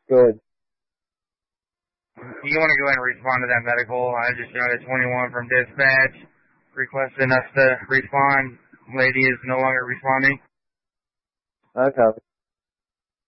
Good. You want to go ahead and respond to that medical? I just got a 21 from dispatch requesting us to respond. Lady is no longer responding. Okay.